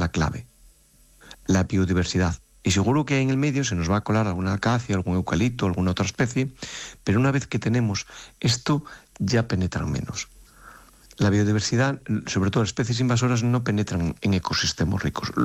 la clave, la biodiversidad. Y seguro que en el medio se nos va a colar alguna acacia, algún eucalipto, alguna otra especie, pero una vez que tenemos esto, ya penetran menos. La biodiversidad, sobre todo las especies invasoras, no penetran en ecosistemas ricos.